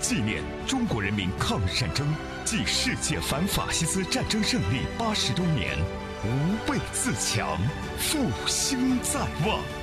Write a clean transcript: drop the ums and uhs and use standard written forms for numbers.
纪念中国人民抗日战争暨世界反法西斯战争胜利80周年，吾辈自强，复兴在望。